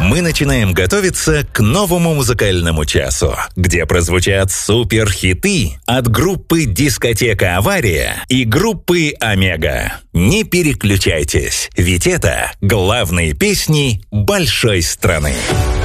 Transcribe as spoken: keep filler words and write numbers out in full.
Мы начинаем готовиться к новому музыкальному часу, где прозвучат суперхиты от группы «Дискотека Авария» и группы «Омега». Не переключайтесь, ведь это главные песни большой страны.